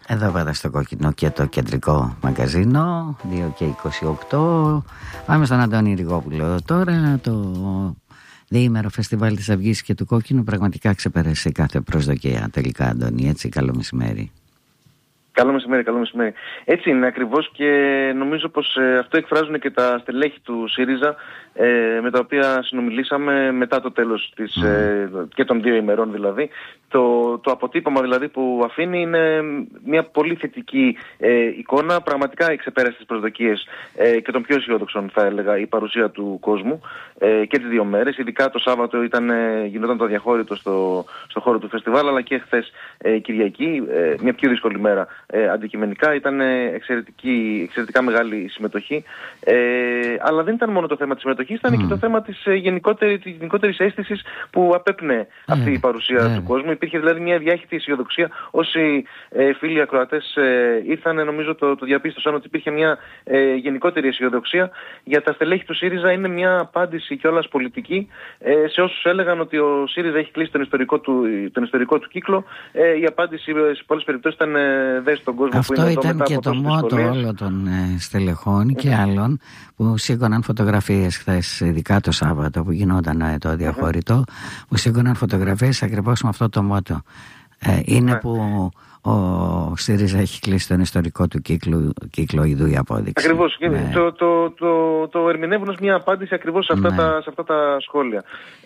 Εδώ πάντα στο Κόκκινο και το κεντρικό μαγκαζίνο 2:28. Πάμε στον Αντώνη Ριγόπουλο τώρα. Το διήμερο φεστιβάλ της Αυγής και του Κόκκινου πραγματικά ξεπέρασε κάθε προσδοκία τελικά, Αντώνη, έτσι? Καλό μεσημέρι. Καλό μεσημέρι, καλό μεσημέρι. Έτσι είναι ακριβώς, και νομίζω πως αυτό εκφράζουν και τα στελέχη του ΣΥΡΙΖΑ, με τα οποία συνομιλήσαμε μετά το τέλος και των 2 ημερών δηλαδή. Το αποτύπωμα δηλαδή που αφήνει είναι μια πολύ θετική εικόνα. Πραγματικά ξεπέρασε τις προσδοκίες και των πιο αισιόδοξων, θα έλεγα, η παρουσία του κόσμου και τις 2 μέρες. Ειδικά το Σάββατο γινόταν το αδιαχώρητο στο χώρο του φεστιβάλ, αλλά και χθες Κυριακή, μια πιο δύσκολη μέρα αντικειμενικά. Ήταν εξαιρετικά μεγάλη η συμμετοχή, αλλά δεν ήταν μόνο το θέμα της συμμετοχής, ήταν και το θέμα της γενικότερης αίσθησης που απέπνε αυτή η παρουσία του κόσμου. Υπήρχε δηλαδή μια διάχυτη αισιοδοξία. Όσοι φίλοι ακροατές ήρθαν, νομίζω το διαπίστωσαν ότι υπήρχε μια γενικότερη αισιοδοξία. Για τα στελέχη του ΣΥΡΙΖΑ είναι μια απάντηση κιόλας πολιτική σε όσους έλεγαν ότι ο ΣΥΡΙΖΑ έχει κλείσει τον ιστορικό του κύκλο. Η απάντηση σε πολλές περιπτώσεις ήταν δες τον κόσμο. Αυτό που είναι ήταν εδώ και το μότο όλων των στελεχών και άλλων που σήκωναν φωτογραφίες χθες, ειδικά το Σάββατο που γινόταν το αδιαχώρητο, που σήκωναν φωτογραφίες ακριβώς με αυτό το μότο. Είναι που ο ΣΥΡΙΖΑ έχει κλείσει τον ιστορικό του κύκλο, ειδού η απόδειξη. Ακριβώς. Το ερμηνεύουν ως μια απάντηση ακριβώς σε αυτά τα σχόλια.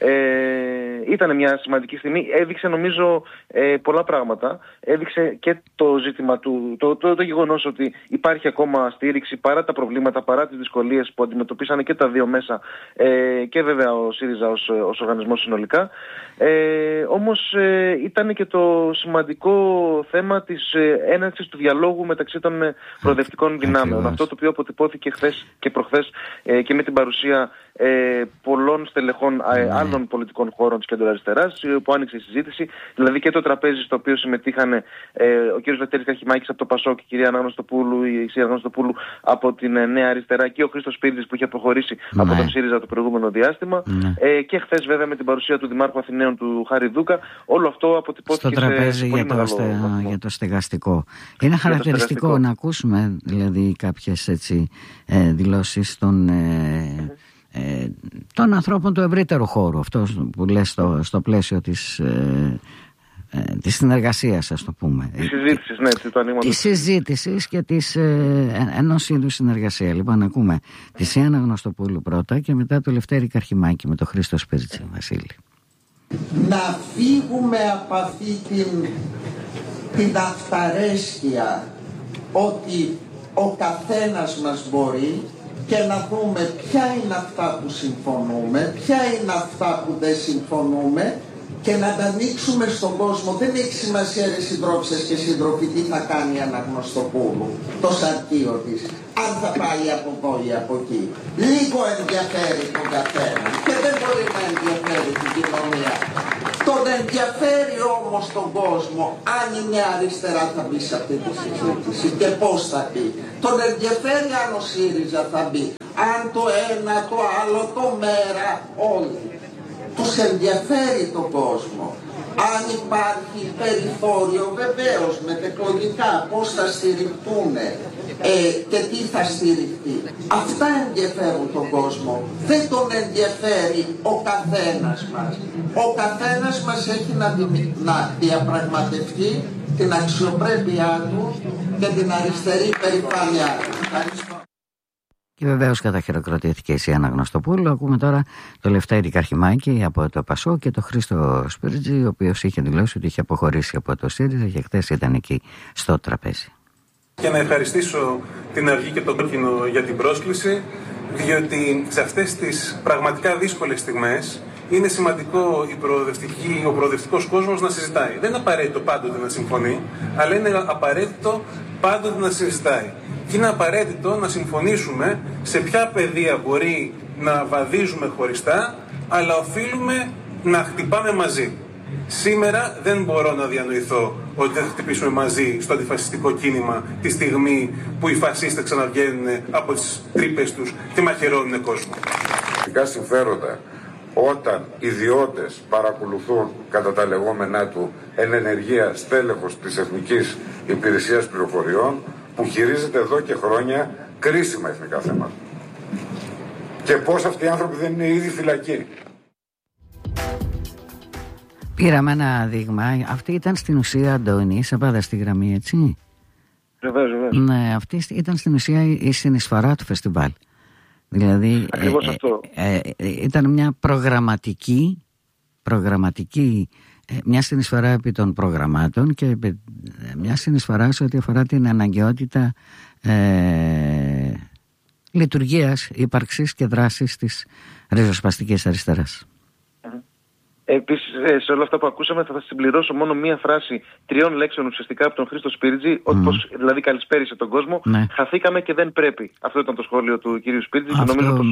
Ήταν μια σημαντική στιγμή. Έδειξε νομίζω πολλά πράγματα. Έδειξε και το ζήτημα το γεγονός ότι υπάρχει ακόμα στήριξη παρά τα προβλήματα, παρά τις δυσκολίες που αντιμετωπίσανε και τα 2 μέσα, και βέβαια ο ΣΥΡΙΖΑ ως οργανισμός συνολικά. Όμως ήταν και το σημαντικό θέμα της έναρξης του διαλόγου μεταξύ των προοδευτικών δυνάμεων. Αυτό το οποίο αποτυπώθηκε χθες και προχθές και με την παρουσία πολλών στελεχών άλλων πολιτικών χώρων της κεντροαριστεράς, που άνοιξε η συζήτηση, δηλαδή και το τραπέζι στο οποίο συμμετείχαν ο κ. Λευτέρης Καρχιμάκης από το ΠΑΣΟΚ, η κυρία Αναγνωστοπούλου, η Ισία Αναγνωστοπούλου από την Νέα Αριστερά και ο Χρήστος Σπύριδης που είχε αποχωρήσει από τον ΣΥΡΙΖΑ το προηγούμενο διάστημα, και χθες βέβαια με την παρουσία του Δημάρχου Αθηναίων του Χάρη Δούκα. Όλο αυτό αποτυπώθηκε στο τραπέζι για το στεγαστικό. Είναι χαρακτηριστικό να ακούσουμε δηλαδή κάποιες δηλώσεις των ανθρώπων του ευρύτερου χώρου, αυτό που λες στο πλαίσιο της συνεργασίας, ας το πούμε. Της συζήτησης, ναι, το ανοίγματος. Της συζήτησης και ενός είδους συνεργασία. Λοιπόν, ακούμε τη Ισία Αναγνωστοπούλου πρώτα και μετά το Λευτέρη Καρχιμάκη με τον Χρήστο Σπίρτση. Βασίλη. Να φύγουμε από αυτή την αυταρέσκεια ότι ο καθένας μας μπορεί, και να δούμε ποια είναι αυτά που συμφωνούμε, ποια είναι αυτά που δεν συμφωνούμε, και να τα ανοίξουμε στον κόσμο. Δεν έχει σημασία, ρε συντρόφισσες και σύντροφοι, τι θα κάνει η Αναγνωστοπούλου, το σαρκείο της, αν θα πάει από εδώ ή από εκεί. Λίγο ενδιαφέρει τον καθένα και δεν μπορεί να ενδιαφέρει την κοινωνία. Τον ενδιαφέρει όμως τον κόσμο αν η Νέα Αριστερά θα μπει σε αυτή τη συζήτηση και πώς θα μπει. Τον ενδιαφέρει αν ο ΣΥΡΙΖΑ θα μπει, αν το ένα, το άλλο, το μέρα, όλοι. Τους ενδιαφέρει τον κόσμο. Αν υπάρχει περιθώριο, βεβαίως μετεκλογικά, πώς θα στηριχτούν και τι θα στηριχτεί. Αυτά ενδιαφέρουν τον κόσμο. Δεν τον ενδιαφέρει ο καθένας μας. Ο καθένας μας έχει να διαπραγματευτεί την αξιοπρέπειά του και την αριστερή περηφάνειά του. Ευχαριστώ. Και βεβαίως καταχειροκροτήθηκε η Ισία Αναγνωστοπούλου. Ακούμε τώρα το Λευτέρη Καρχιμάκη από το ΠΑΣΟ και το Χρήστο Σπίρτζη, ο οποίος είχε δηλώσει ότι είχε αποχωρήσει από το ΣΥΡΙΖΑ και χθες ήταν εκεί στο τραπέζι. Και να ευχαριστήσω την Αυγή και τον Κόκκινο για την πρόσκληση, διότι σε αυτές τις πραγματικά δύσκολες στιγμές είναι σημαντικό ο προοδευτικός κόσμος να συζητάει. Δεν είναι απαραίτητο πάντοτε να συμφωνεί, αλλά είναι απαραίτητο πάντοτε να συζητάει. Και είναι απαραίτητο να συμφωνήσουμε σε ποια πεδία μπορεί να βαδίζουμε χωριστά, αλλά οφείλουμε να χτυπάμε μαζί. Σήμερα δεν μπορώ να διανοηθώ ότι δεν θα χτυπήσουμε μαζί στο αντιφασιστικό κίνημα τη στιγμή που οι φασίστες ξαναβγαίνουν από τις τρύπες τους και μαχαιρώνουν κόσμο. Συμφέροντα όταν ιδιώτες παρακολουθούν κατά τα λεγόμενά του εν ενεργεία στέλεχος της Εθνικής Υπηρεσίας Πληροφοριών που χειρίζεται εδώ και χρόνια κρίσιμα εθνικά θέματα. Και πώς αυτοί οι άνθρωποι δεν είναι ήδη φυλακοί. Πήραμε ένα δείγμα. Αυτή ήταν στην ουσία, Αντώνη, σε πάντα στη γραμμή, έτσι. Βεβαίως. Ναι, αυτή ήταν στην ουσία η συνεισφορά του φεστιβάλ. Δηλαδή ήταν μια προγραμματική μια συνεισφορά επί των προγραμμάτων και μια συνεισφορά σε ό,τι αφορά την αναγκαιότητα λειτουργίας, ύπαρξης και δράσης της ριζοσπαστικής αριστεράς. Επίσης, σε όλα αυτά που ακούσαμε θα συμπληρώσω μόνο μία φράση 3 λέξεων ουσιαστικά από τον Χρήστο Σπίρτζη, ότι πως δηλαδή καλησπέρισε τον κόσμο, χαθήκαμε και δεν πρέπει. Αυτό ήταν το σχόλιο του κυρίου Σπίρτζη και νομίζω πως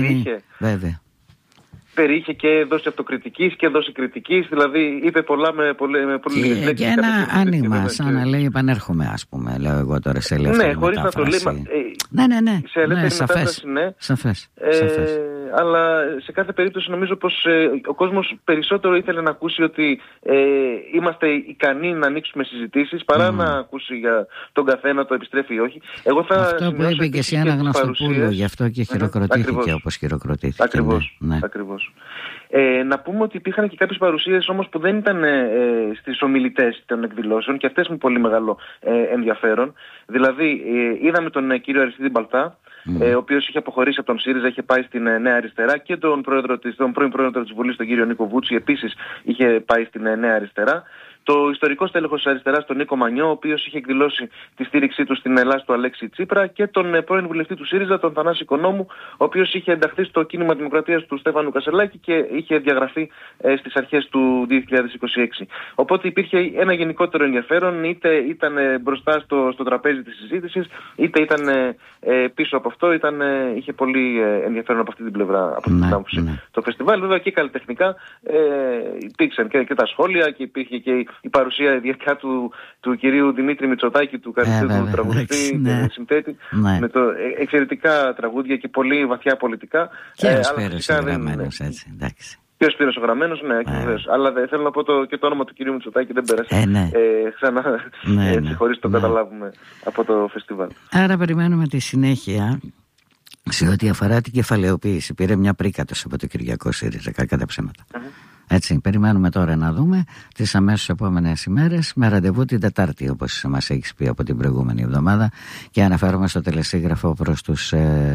περιείχε και δόση αυτοκριτικής και δόση κριτικής, δηλαδή είπε πολλά με πολύ λίγες λέξεις. Και ένα άνοιγμα, σαν να λέει επανέρχομαι, ας πούμε, λέω εγώ τώρα σε ελεύθερη μετάφραση. Ναι, χωρίς να το λέει. Ναι, σε ελεύθερη μετάφραση, ναι. Σαφές. Αλλά σε κάθε περίπτωση νομίζω πως ο κόσμος περισσότερο ήθελε να ακούσει ότι είμαστε ικανοί να ανοίξουμε συζητήσεις παρά να ακούσει για τον καθένα το επιστρέφει ή όχι. Αυτό που είπε και εσύ Αναγνωστοπούλου, γι' αυτό και χειροκροτήθηκε όπως χειροκροτήθηκε. Ακριβώς. Να πούμε ότι υπήρχαν και κάποιες παρουσίες όμως που δεν ήταν στις ομιλητές των εκδηλώσεων και αυτές με πολύ μεγάλο ενδιαφέρον. Δηλαδή είδαμε τον κύριο Αριστίδη Μπαλτά, ο οποίος είχε αποχωρήσει από τον ΣΥΡΙΖΑ, είχε πάει στην Νέα Αριστερά, και τον πρώην πρόεδρο της Βουλής, τον κύριο Νίκο Βούτσι, επίσης είχε πάει στην Νέα Αριστερά. Το ιστορικό στέλεχος της αριστεράς, τον Νίκο Μανιό, ο οποίος είχε εκδηλώσει τη στήριξή του στην Ελλάδα του Αλέξη Τσίπρα, και τον πρώην βουλευτή του ΣΥΡΙΖΑ, τον Θανάση Οικονόμου, ο οποίος είχε ενταχθεί στο κίνημα Δημοκρατίας του Στέφανου Κασελάκη και είχε διαγραφεί στις αρχές του 2026. Οπότε υπήρχε ένα γενικότερο ενδιαφέρον, είτε ήταν μπροστά στο τραπέζι της συζήτησης, είτε ήταν πίσω από αυτό. Είχε πολύ ενδιαφέρον από αυτή την πλευρά, από αυτή την άποψη το φεστιβάλ. Βέβαια και καλλιτεχνικά υπήρξαν και τα σχόλια και υπήρχε και η παρουσία ιδιαίτερα του κυρίου Δημήτρη Μητσοτάκη, του καλύτερου τραγουδιστή και συνθέτη, με εξαιρετικά τραγούδια και πολύ βαθιά πολιτικά. Και ο Σπύρος ο Γραμμένος, έτσι, εντάξει. Και ο Σπύρος ο Γραμμένος, ναι, ακριβώς. Αλλά θέλω να πω και το όνομα του κυρίου Μητσοτάκη δεν πέρασε ξανά, χωρίς το καταλάβουμε από το φεστιβάλ. Άρα περιμένουμε τη συνέχεια σε ό,τι αφορά την κεφαλαιοποίηση. Πήρε μια πρίκατος από το Κυριακό ΣΥΡΙΖΑ, κατά ψέματα. Έτσι, περιμένουμε τώρα να δούμε τις αμέσως επόμενες ημέρες, με ραντεβού την Τετάρτη, όπως μας έχεις πει από την προηγούμενη εβδομάδα, και αναφέρομαι στο τελεσίγραφο προς τους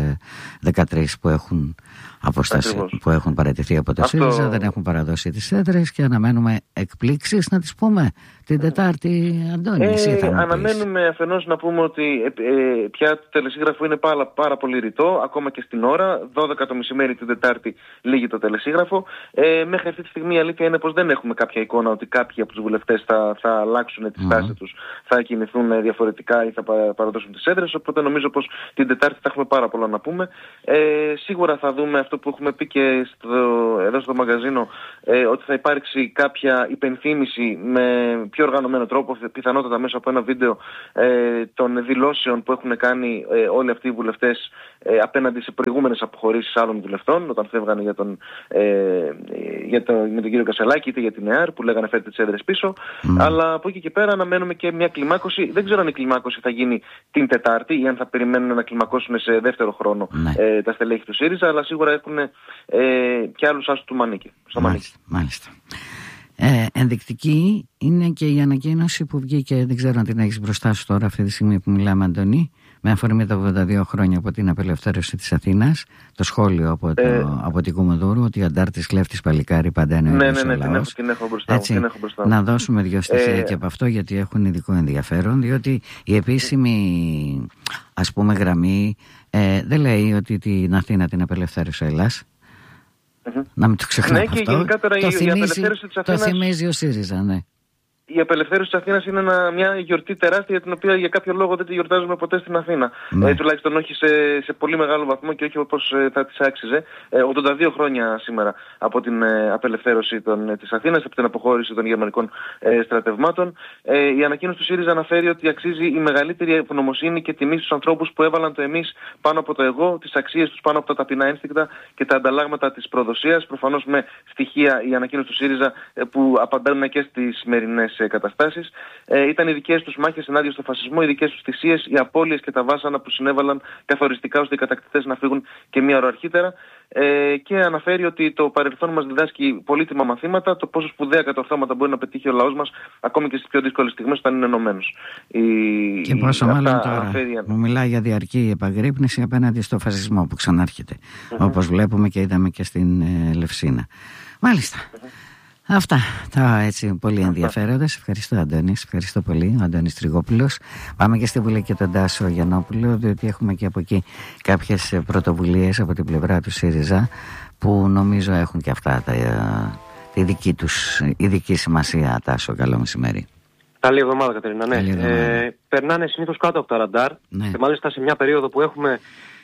13 που έχουν που έχουν παραιτηθεί από το ΣΥΡΙΖΑ, δεν έχουν παραδώσει τις έδρες και αναμένουμε εκπλήξεις, να τις πούμε, την Τετάρτη, Αντώνη. Αναμένουμε αφενός να πούμε ότι πια το τελεσίγραφο είναι πάρα πολύ ρητό, ακόμα και στην ώρα. 12 το μεσημέρι την Τετάρτη λήγει το τελεσίγραφο. Μέχρι αυτή τη στιγμή η αλήθεια είναι πως δεν έχουμε κάποια εικόνα ότι κάποιοι από τους βουλευτές θα αλλάξουν τη στάση τους, θα κινηθούν διαφορετικά ή θα παραδώσουν τις έδρες. Οπότε νομίζω πως την Τετάρτη θα έχουμε πάρα πολλά να πούμε. Σίγουρα θα δούμε αυτό που έχουμε πει και εδώ στο μαγαζίνο, ότι θα υπάρξει κάποια υπενθύμηση με πιο οργανωμένο τρόπο, πιθανότατα μέσα από ένα βίντεο των δηλώσεων που έχουν κάνει όλοι αυτοί οι βουλευτές απέναντι σε προηγούμενες αποχωρήσεις άλλων βουλευτών, όταν φεύγανε με τον κύριο Κασελάκη είτε για την ΕΑΡ που λέγανε φέρτε τις έδρες πίσω. Αλλά από εκεί και πέρα αναμένουμε και μια κλιμάκωση. Δεν ξέρω αν η κλιμάκωση θα γίνει την Τετάρτη ή αν θα περιμένουν να κλιμακώσουν σε δεύτερο χρόνο τα στελέχη του ΣΥΡΙΖΑ, αλλά σίγουρα έχουν και άλλους άσους του Μανίκη. Μάλιστα. Ενδεικτική είναι και η ανακοίνωση που βγήκε, δεν ξέρω αν την έχεις μπροστά σου τώρα αυτή τη στιγμή που μιλάμε, Αντωνή, με αφορμή τα 82 χρόνια από την απελευθέρωση της Αθήνας, το σχόλιο από την Κουμουνδούρου ότι αντάρτης, κλέφτης, παλικάρι πάντα είναι ο ίδιος ο λαός. Την έχω μπροστά. Να δώσουμε δύο στοιχεία και από αυτό, γιατί έχουν ειδικό ενδιαφέρον, διότι η επίσημη, ας πούμε, γραμμή δεν λέει ότι την Αθήνα την απελευθέρωσε ο Ελλάς. Να μην το ξεχνάμε αυτό. Και γενικότερα η απελευθέρωση της Αθήνας... Το θυμίζει ο ΣΥΡΙΖΑ, ναι. η απελευθέρωση της Αθήνας είναι μια γιορτή τεράστια, την οποία για κάποιο λόγο δεν τη γιορτάζουμε ποτέ στην Αθήνα. Τουλάχιστον όχι σε πολύ μεγάλο βαθμό και όχι όπως θα της άξιζε. 82 χρόνια σήμερα από την απελευθέρωση της Αθήνας, από την αποχώρηση των γερμανικών στρατευμάτων. Η ανακοίνωση του ΣΥΡΙΖΑ αναφέρει ότι αξίζει η μεγαλύτερη ευγνωμοσύνη και τιμή στους ανθρώπους που έβαλαν το εμείς πάνω από το εγώ, τις αξίες τους πάνω από τα ταπεινά ένστικτα και τα ανταλλάγματα της προδοσίας. Προφανώς με στοιχεία η ανακοίνωση του ΣΥΡΙΖΑ που απαντάνε και στις σημερινές καταστάσεις. Ήταν οι δικές τους μάχες ενάντια στο φασισμό, οι δικές τους θυσίες, οι απώλειες και τα βάσανα που συνέβαλαν καθοριστικά ώστε οι κατακτητές να φύγουν και μία ώρα αρχίτερα. Και αναφέρει ότι το παρελθόν μας διδάσκει πολύτιμα μαθήματα, το πόσο σπουδαία κατορθώματα μπορεί να πετύχει ο λαός μας ακόμη και στις πιο δύσκολες στιγμές όταν είναι ενωμένος. Και πόσο μάλλον τώρα μου μιλάει για διαρκή επαγρύπνηση απέναντι στο φασισμό που ξανάρχεται, όπως βλέπουμε και είδαμε και στην Λευσίνα. Μάλιστα. Αυτά τα έτσι πολύ ενδιαφέροντες. Ευχαριστώ, Αντώνη. Ευχαριστώ πολύ, ο Αντώνης Τριγόπουλος. Πάμε και στη Βουλή και τον Τάσο Γιαννόπουλο, διότι έχουμε και από εκεί κάποιες πρωτοβουλίες από την πλευρά του ΣΥΡΙΖΑ που νομίζω έχουν και αυτά τη δική τους ειδική σημασία. Τάσο, καλό μεσημέρι. Καλή εβδομάδα, Κατερίνα. Ναι. Περνάνε συνήθως κάτω από τα ραντάρ, και μάλιστα σε μια περίοδο που έχουμε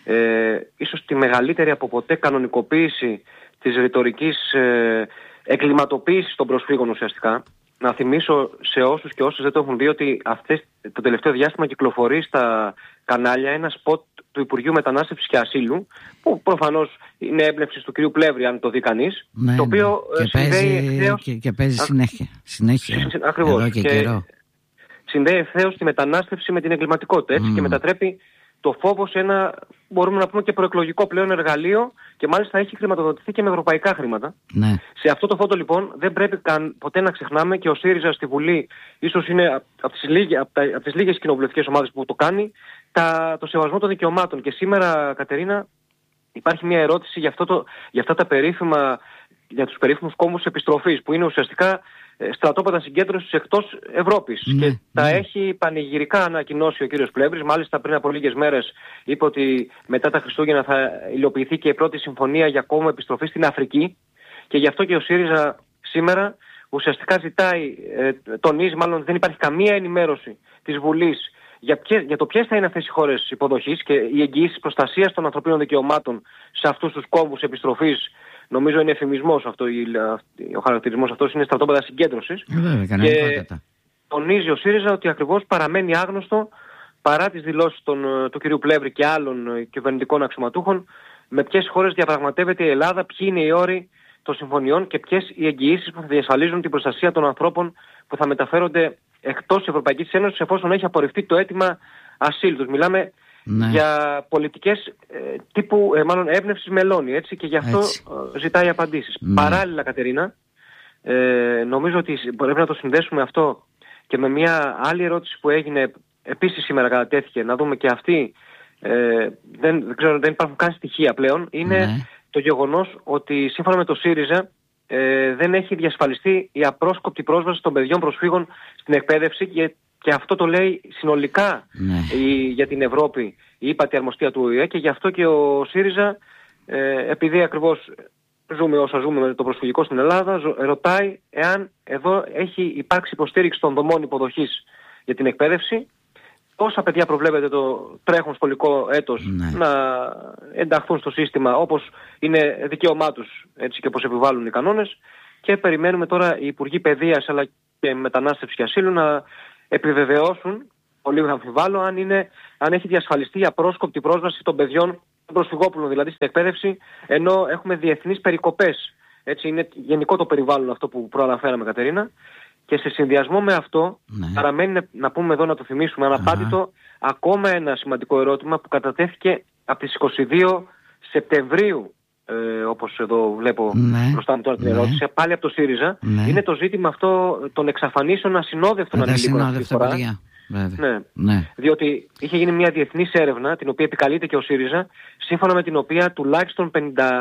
ίσως τη μεγαλύτερη από ποτέ κανονικοποίηση της ρητορικής εκκλιματοποίησης των προσφύγων ουσιαστικά. Να θυμίσω σε όσους και όσες δεν το έχουν δει ότι το τελευταίο διάστημα κυκλοφορεί στα κανάλια ένα σποτ του Υπουργείου Μετανάστευσης και Ασύλου, που προφανώς είναι έμπνευση του κ. Πλεύρη, αν το δει κανείς, το οποίο και παίζει συνέχεια. Ακριβώς. Εδώ και καιρό. Συνδέει ευθέως τη μετανάστευση με την εγκληματικότητα, έτσι, και μετατρέπει το φόβο σε ένα, μπορούμε να πούμε, και προεκλογικό πλέον εργαλείο, και μάλιστα έχει χρηματοδοτηθεί και με ευρωπαϊκά χρήματα. Ναι. Σε αυτό το φόντο λοιπόν δεν πρέπει ποτέ να ξεχνάμε, και ο ΣΥΡΙΖΑ στη Βουλή ίσως είναι από τις λίγες κοινοβουλευτικές ομάδες που το κάνει, το σεβασμό των δικαιωμάτων. Και σήμερα, Κατερίνα, υπάρχει μια ερώτηση για αυτά τα περίφημα, για τους περίφημους κόμβους επιστροφής, που είναι ουσιαστικά στρατόπεδα συγκέντρωσης εκτός Ευρώπης. Και τα έχει πανηγυρικά ανακοινώσει ο κύριος Πλεύρης. Μάλιστα πριν από λίγες μέρες είπε ότι μετά τα Χριστούγεννα θα υλοποιηθεί και η πρώτη συμφωνία για κόμβο επιστροφής στην Αφρική. Και γι' αυτό και ο ΣΥΡΙΖΑ σήμερα ουσιαστικά τονίζει, μάλλον δεν υπάρχει καμία ενημέρωση της Βουλής για το ποιες θα είναι αυτές οι χώρες υποδοχής και οι εγγυήσεις προστασίας των ανθρωπίνων δικαιωμάτων σε αυτούς τους κόμβους επιστροφής. Νομίζω είναι εφημισμός αυτό, ο χαρακτηρισμός αυτός είναι στρατόπεδα συγκέντρωσης. Και τονίζει ο ΣΥΡΙΖΑ ότι ακριβώς παραμένει άγνωστο, παρά τις δηλώσεις του κ. Πλεύρη και άλλων κυβερνητικών αξιωματούχων, με ποιες χώρες διαπραγματεύεται η Ελλάδα, ποιοι είναι οι όροι των συμφωνιών και ποιες οι εγγυήσεις που θα διασφαλίζουν την προστασία των ανθρώπων που θα μεταφέρονται εκτός της Ευρωπαϊκής Ένωσης εφόσον έχει απορριφθεί το αίτημα ασύλου τους. Μιλάμε για πολιτικές τύπου, μάλλον έμπνευσης Μελώνη, έτσι, και γι' αυτό ζητάει απαντήσεις. Παράλληλα, Κατερίνα, νομίζω ότι πρέπει να το συνδέσουμε αυτό και με μια άλλη ερώτηση που έγινε επίσης σήμερα, κατατέθηκε, να δούμε και αυτή, δεν ξέρω, δεν υπάρχουν καν στοιχεία πλέον, είναι το γεγονός ότι σύμφωνα με το ΣΥΡΙΖΑ δεν έχει διασφαλιστεί η απρόσκοπτη πρόσβαση των παιδιών προσφύγων στην εκπαίδευση, και αυτό το λέει συνολικά για την Ευρώπη η ύπατη αρμοστία του ΟΗΕ, και γι' αυτό και ο ΣΥΡΙΖΑ, επειδή ακριβώς ζούμε όσα ζούμε με το προσφυγικό στην Ελλάδα, ρωτάει εάν εδώ έχει υπάρξει υποστήριξη των δομών υποδοχής για την εκπαίδευση, πόσα παιδιά προβλέπεται το τρέχον σχολικό έτος να ενταχθούν στο σύστημα όπως είναι δικαίωμά τους, έτσι, και όπως επιβάλλουν οι κανόνες, και περιμένουμε τώρα οι Υπουργοί Παιδείας αλλά και Μετανάστευσης και Ασύλου να επιβεβαιώσουν, πολύ αμφιβάλλω, αν έχει διασφαλιστεί η απρόσκοπτη πρόσβαση των παιδιών, των προσφυγόπουλων δηλαδή, στην εκπαίδευση, ενώ έχουμε διεθνείς περικοπές. Έτσι, είναι γενικό το περιβάλλον αυτό που προαναφέραμε, Κατερίνα. Και σε συνδυασμό με αυτό παραμένει, να πούμε εδώ, να το θυμίσουμε, αναπάντητο ακόμα ένα σημαντικό ερώτημα που κατατέθηκε από τις 22 Σεπτεμβρίου, όπως εδώ βλέπω μπροστά μου τώρα την ερώτηση, πάλι από το ΣΥΡΙΖΑ. Είναι το ζήτημα αυτό των εξαφανίσεων ασυνόδευτων ανηλίκων. Διότι είχε γίνει μια διεθνής έρευνα, την οποία επικαλείται και ο ΣΥΡΙΖΑ, σύμφωνα με την οποία τουλάχιστον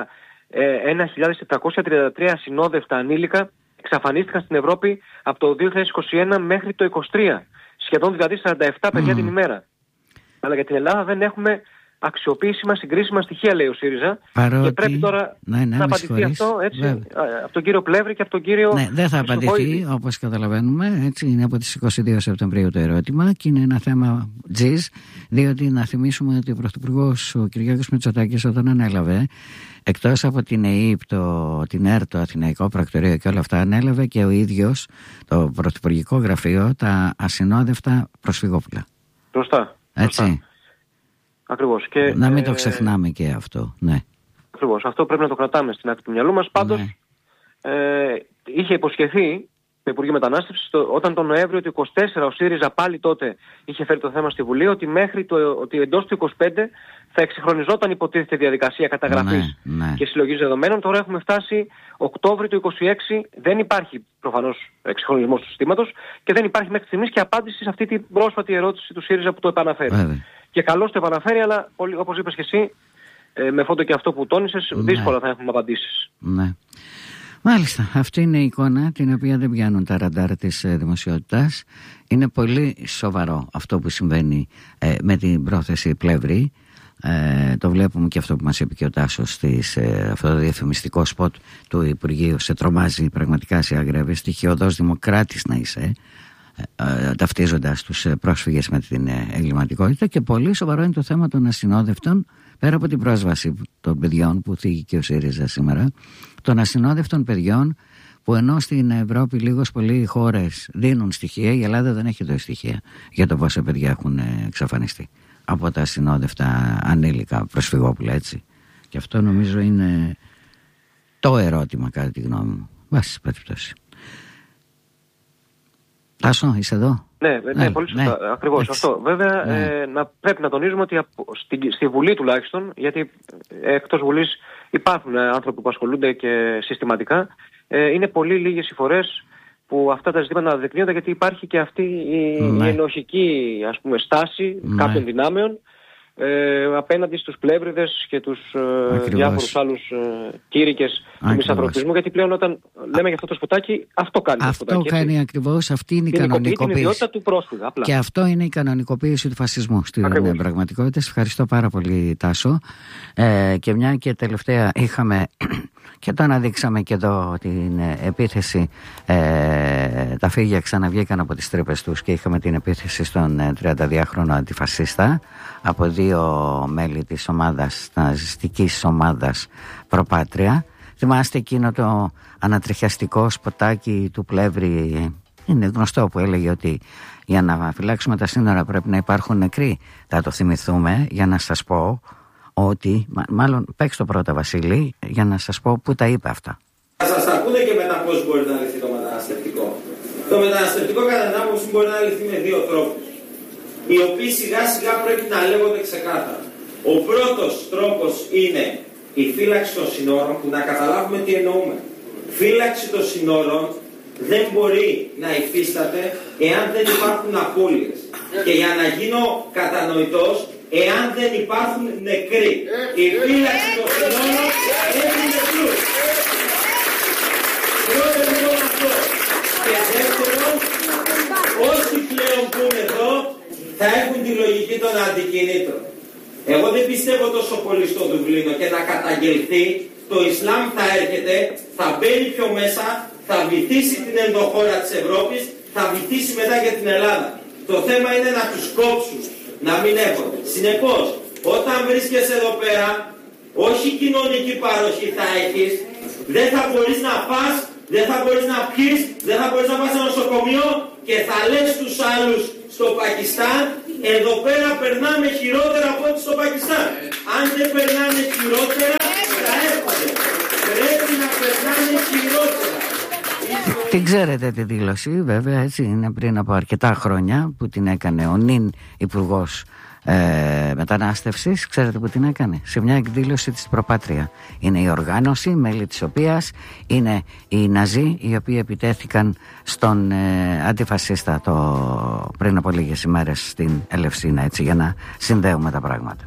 51.733 ασυνόδευτα ανήλικα εξαφανίστηκαν στην Ευρώπη από το 2021 μέχρι το 2023. Σχεδόν δηλαδή 47 παιδιά την ημέρα. Αλλά για την Ελλάδα δεν έχουμε αξιοποιήσιμα, συγκρίσιμα στοιχεία, λέει ο ΣΥΡΙΖΑ. Παρότι... Και πρέπει τώρα να απαντηθεί αυτό, έτσι, από τον κύριο Πλεύρη και από τον κύριο... Ναι, δεν θα απαντηθεί, όπως καταλαβαίνουμε. Έτσι, είναι από τις 22 Σεπτεμβρίου το ερώτημα και είναι ένα θέμα τζιζ, διότι να θυμίσουμε ότι ο Πρωθυπουργός, ο Κυριάκος Μητσοτάκης, όταν ανέλαβε, εκτός από την ΕΕΠ, την ΕΡΤ, το Αθηναϊκό Πρακτορείο και όλα αυτά, ανέλαβε και ο ίδιος το Πρωθυπουργικό Γραφείο, τα ασυνόδευτα προσφυγόπουλα. Σωστά. Έτσι. Ακριβώς. Και, να μην το ξεχνάμε και αυτό. Ναι. Ακριβώς. Αυτό πρέπει να το κρατάμε στην άκρη του μυαλού μας. Πάντως, ναι. Είχε υποσχεθεί το Υπουργείο Μετανάστευσης όταν τον Νοέμβριο του 24 ο ΣΥΡΙΖΑ πάλι τότε είχε φέρει το θέμα στη Βουλή ότι, ότι εντός του 25 θα εξυγχρονιζόταν υποτίθεται διαδικασία καταγραφής και συλλογής δεδομένων. Τώρα έχουμε φτάσει Οκτώβριο του 26, δεν υπάρχει προφανώς εξυγχρονισμός του συστήματος και δεν υπάρχει μέχρι στιγμής και απάντηση σε αυτή την πρόσφατη ερώτηση του ΣΥΡΙΖΑ που το επαναφέρει. Και καλώς το επαναφέρει, αλλά όπως είπες και εσύ, με φόντο και αυτό που τόνισες, δύσκολα θα έχουμε απαντήσεις. Ναι. Μάλιστα, αυτή είναι η εικόνα την οποία δεν πιάνουν τα ραντάρ της δημοσιότητας. Είναι πολύ σοβαρό αυτό που συμβαίνει με την πρόθεση Πλεύρη. Το βλέπουμε και αυτό που μας είπε και ο Τάσος αυτό το διαφημιστικό σποτ του Υπουργείου. Σε τρομάζει πραγματικά, σε αγριεύει, στοιχειωδός δημοκράτης να είσαι, ταυτίζοντας τους πρόσφυγες με την εγκληματικότητα. Και πολύ σοβαρό είναι το θέμα των ασυνόδευτων, πέρα από την πρόσβαση των παιδιών που θίγει και ο ΣΥΡΙΖΑ σήμερα, των ασυνόδευτων παιδιών που ενώ στην Ευρώπη λίγος πολύ χώρες δίνουν στοιχεία, η Ελλάδα δεν έχει δώσει στοιχεία για το πόσα παιδιά έχουν εξαφανιστεί από τα ασυνόδευτα ανήλικα προσφυγόπουλα, έτσι. Και αυτό νομίζω είναι το ερώτημα κατά τη γνώμη μου. Βάση περιπτώσει. Τάσο, είσαι εδώ? Ναι, πολύ σωστά. Ακριβώς αυτό. Βέβαια, πρέπει να τονίζουμε ότι στη Βουλή τουλάχιστον, γιατί εκτός Βουλής υπάρχουν άνθρωποι που ασχολούνται και συστηματικά, είναι πολύ λίγες οι φορές που αυτά τα ζητήματα αναδεικνύονται, γιατί υπάρχει και αυτή η ενοχική, ας πούμε, στάση κάποιων δυνάμεων απέναντι στους πλεύριδες και τους διάφορους άλλους κήρυκες του μισανθρωπισμού, γιατί πλέον όταν λέμε για αυτό το σποτάκι, αυτό κάνει το σποτάκι. Αυτό κάνει ακριβώς, αυτή είναι η κανονικοποίηση. Την ιδιότητα του πρόσφυγα, απλά. Και αυτό είναι η κανονικοποίηση του φασισμού στην πραγματικότητα. Ευχαριστώ πάρα πολύ, Τάσο. Και μια και τελευταία είχαμε και το αναδείξαμε και εδώ την επίθεση, τα φύγια ξαναβγήκαν από τις τρύπες τους και είχαμε την επίθεση στον 32χρονο αντιφασίστα από δύο μέλη της ομάδας, ναζιστικής ομάδας Προπάτρια. Θυμάστε εκείνο το ανατριχιαστικό σποτάκι του Πλεύρη? Είναι γνωστό, που έλεγε ότι για να φυλάξουμε τα σύνορα πρέπει να υπάρχουν νεκροί. Θα το θυμηθούμε, για να σας πω ότι, μάλλον παίξτε το πρώτα, Βασίλη, για να σας πω πού τα είπε αυτά. Θα σας τα πούνε και μετά πώς μπορεί να λυθεί το μεταναστευτικό. Το μεταναστευτικό κατά την άποψη μπορεί να λυθεί με δύο τρόπους, οι οποίοι σιγά σιγά πρέπει να λέγονται ξεκάθαρα. Ο πρώτος τρόπος είναι η φύλαξη των συνόρων, που να καταλάβουμε τι εννοούμε. Φύλαξη των συνόρων δεν μπορεί να υφίσταται εάν δεν υπάρχουν απώλειες. Και για να γίνω κατανοητός, εάν δεν υπάρχουν νεκροί. Η φύλαξη των συνόρων έχει νεκρούς. Πρώτον λοιπόν αυτό. Και δεύτερον, όσοι πλέον που είναι εδώ θα έχουν τη λογική των αντικινήτρων. Εγώ δεν πιστεύω τόσο πολύ στο Δουβλίνο και να καταγγελθεί. Το Ισλάμ θα έρχεται, θα μπαίνει πιο μέσα, θα βυθίσει την ενδοχώρα της Ευρώπης, θα βυθίσει μετά και την Ελλάδα. Το θέμα είναι να τους κόψουν, να μην έρχονται. Συνεπώς, όταν βρίσκεσαι εδώ πέρα, όχι κοινωνική παροχή θα έχεις, δεν θα μπορείς να πας, δεν θα μπορείς να πιείς, δεν θα μπορείς να πας στο νοσοκομείο και θα λες στους άλλους στο Πακιστάν, εδώ πέρα περνάμε χειρότερα από ό,τι στο Πακιστάν. Αν δεν περνάνε χειρότερα, θα έρχονται. Πρέπει να περνάνε χειρότερα. Την ξέρετε τη δήλωση, βέβαια, έτσι, είναι πριν από αρκετά χρόνια που την έκανε ο νυν Υπουργός Μετανάστευσης. Ξέρετε που την έκανε? Σε μια εκδήλωση της Προπάτρια. Είναι η οργάνωση, μέλη της οποίας είναι οι Ναζί, οι οποίοι επιτέθηκαν στον αντιφασίστα πριν από λίγες ημέρες στην Ελευσίνα, έτσι, για να συνδέουμε τα πράγματα.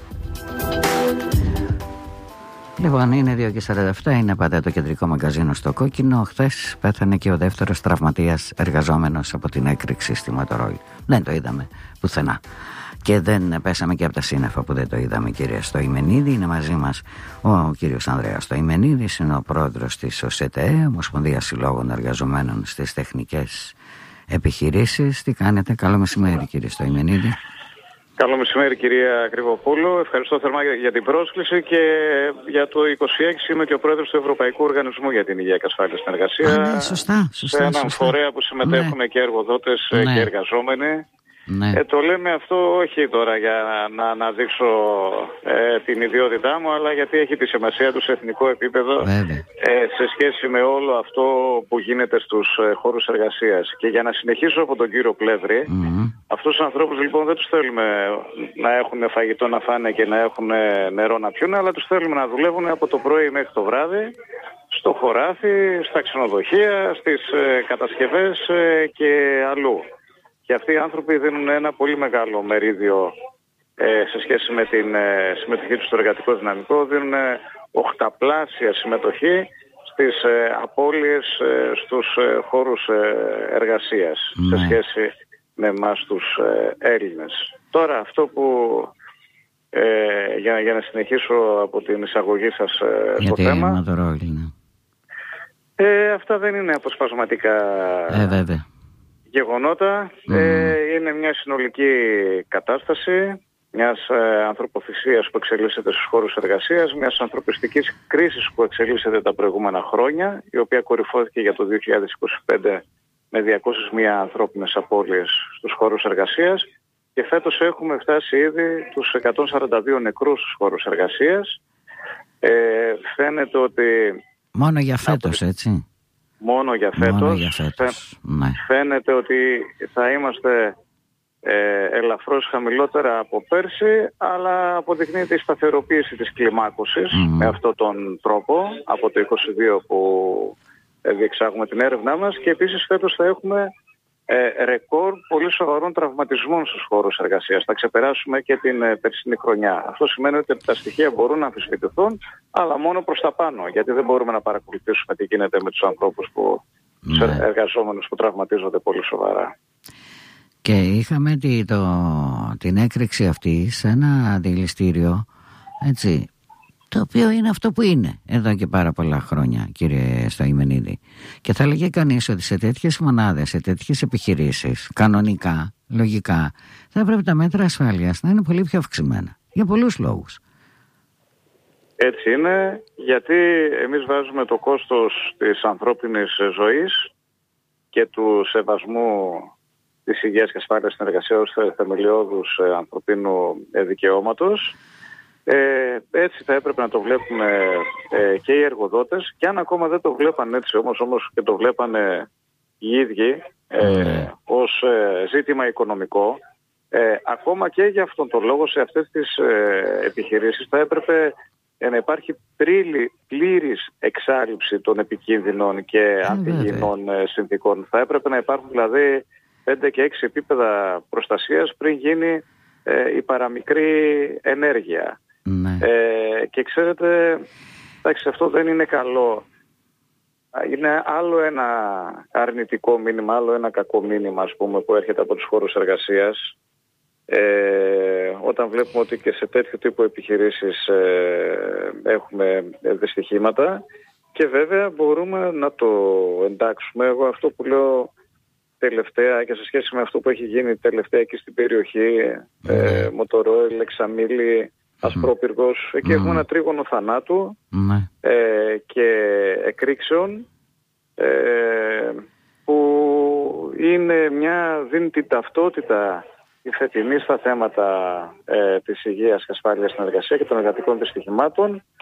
Λοιπόν, είναι 2:47, είναι πάντα το κεντρικό μαγκαζίνο στο Κόκκινο. Χθες πέθανε και ο δεύτερος τραυματίας εργαζόμενος από την έκρηξη στη Μοτορόιλ. Δεν το είδαμε πουθενά. Και δεν πέσαμε και από τα σύννεφα που δεν το είδαμε, κύριε Στοημενίδη. Είναι μαζί μας ο κύριος Ανδρέας Στοημενίδης, είναι ο πρόεδρος της ΟΣΕΤΕ, Ομοσπονδίας Συλλόγων Εργαζομένων στις Τεχνικές Επιχειρήσεις. Τι κάνετε? Καλό μεσημέρι, κύριε Στοημενίδη. Καλό μεσημέρι, κυρία Κρυβοπούλου. Ευχαριστώ θερμά για την πρόσκληση και για το 26 είμαι και ο πρόεδρος του Ευρωπαϊκού Οργανισμού για την Υγεία και Ασφάλεια στην Εργασία. Ναι, σωστά, σε έναν φορέα που συμμετέχουν και εργοδότες και εργαζόμενοι. Ναι. Το λέμε αυτό όχι τώρα για να αναδείξω την ιδιότητά μου, αλλά γιατί έχει τη σημασία του σε εθνικό επίπεδο σε σχέση με όλο αυτό που γίνεται στους χώρους εργασίας. Και για να συνεχίσω από τον κύριο Πλεύρη, αυτούς τους ανθρώπους λοιπόν δεν τους θέλουμε να έχουν φαγητό να φάνε και να έχουν νερό να πιούν, αλλά τους θέλουμε να δουλεύουν από το πρωί μέχρι το βράδυ στο χωράφι, στα ξενοδοχεία, στις κατασκευές και αλλού. Και αυτοί οι άνθρωποι δίνουν ένα πολύ μεγάλο μερίδιο σε σχέση με την συμμετοχή τους στο εργατικό δυναμικό. Δίνουν 8πλάσια συμμετοχή στις απώλειες στους χώρους εργασίας σε σχέση με εμάς τους Έλληνες. Τώρα αυτό που για να συνεχίσω από την εισαγωγή σας στο θέμα, αυτά δεν είναι αποσπασματικά γεγονότα. Είναι μια συνολική κατάσταση μιας ανθρωποθυσίας που εξελίσσεται στους χώρους εργασίας, μιας ανθρωπιστικής κρίσης που εξελίσσεται τα προηγούμενα χρόνια, η οποία κορυφώθηκε για το 2025 με 201 ανθρώπινες απώλειες στους χώρους εργασίας και φέτος έχουμε φτάσει ήδη τους 142 νεκρούς στους χώρους εργασίας. Φαίνεται ότι... Μόνο για φέτος, έτσι? Μόνο για φέτος. Ναι. Φαίνεται ότι θα είμαστε ελαφρώς χαμηλότερα από πέρσι, αλλά αποδεικνύεται η σταθεροποίηση της κλιμάκωσης με αυτόν τον τρόπο από το 2022 που διεξάγουμε την έρευνά μας, και επίσης φέτος θα έχουμε ρεκόρ πολύ σοβαρών τραυματισμών στους χώρους εργασίας. Θα ξεπεράσουμε και την περσινή χρονιά. Αυτό σημαίνει ότι τα στοιχεία μπορούν να αμφισβητηθούν, αλλά μόνο προς τα πάνω, γιατί δεν μπορούμε να παρακολουθήσουμε τι γίνεται με τους ανθρώπους τους εργαζόμενους που τραυματίζονται πολύ σοβαρά. Και είχαμε την έκρηξη αυτή σε ένα δηληστήριο, έτσι, το οποίο είναι αυτό που είναι εδώ και πάρα πολλά χρόνια, κύριε Στοημενίδη. Και θα λέγε κανείς ότι σε τέτοιες μονάδες, σε τέτοιες επιχειρήσεις, κανονικά, λογικά, θα έπρεπε τα μέτρα ασφάλειας να είναι πολύ πιο αυξημένα. Για πολλούς λόγους. Έτσι είναι, γιατί εμείς βάζουμε το κόστος της ανθρώπινης ζωής και του σεβασμού της υγείας και ασφάλειας στην εργασία ως θεμελιώδους ανθρωπίνου δικαιώματος. Έτσι θα έπρεπε να το βλέπουμε και οι εργοδότες, και αν ακόμα δεν το βλέπαν έτσι όμως και το βλέπανε οι ίδιοι ως ζήτημα οικονομικό, ακόμα και για αυτόν τον λόγο σε αυτές τις επιχειρήσεις θα έπρεπε να υπάρχει πλήρης εξάλληψη των επικίνδυνων και αντιγεινών συνθήκων. Θα έπρεπε να υπάρχουν δηλαδή 5 και 6 επίπεδα προστασίας πριν γίνει η παραμικρή ενέργεια. Και ξέρετε, εντάξει, αυτό δεν είναι καλό. Είναι άλλο ένα αρνητικό μήνυμα, άλλο ένα κακό μήνυμα, ας πούμε, που έρχεται από τους χώρους εργασίας, όταν βλέπουμε ότι και σε τέτοιο τύπο επιχειρήσεις έχουμε δυστυχήματα, και βέβαια μπορούμε να το εντάξουμε. Εγώ αυτό που λέω τελευταία και σε σχέση με αυτό που έχει γίνει τελευταία εκεί στην περιοχή, Μοτορόιλ, Λεξαμίλη, Ασπρόπυργος, εκεί έχουμε ένα τρίγωνο θανάτου και εκρήξεων, που δίνει την ταυτότητα η φετινή στα θέματα της υγείας και ασφάλειας στην εργασία και των εργατικών δυστυχημάτων